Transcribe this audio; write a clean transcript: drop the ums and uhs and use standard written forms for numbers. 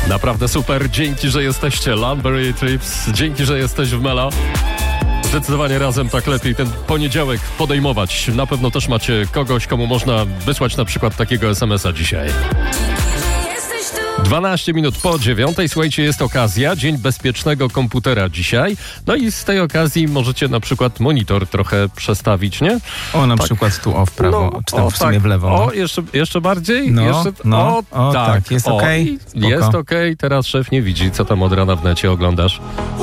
Naprawdę super. Dzięki, że jesteście. Landbury Trips. Dzięki, że jesteś w Melo. Zdecydowanie razem tak lepiej ten poniedziałek podejmować. Na pewno też macie kogoś, komu można wysłać na przykład takiego SMS-a dzisiaj. 12 minut po 9. Słuchajcie, jest okazja. Dzień bezpiecznego komputera dzisiaj. No i z tej okazji możecie na przykład monitor trochę przestawić, nie? O, na przykład tu w prawo, czy tam w sumie w lewo. O, jeszcze bardziej? Tak, jest okej. Jest okej. Teraz szef nie widzi, co tam od rana w necie oglądasz.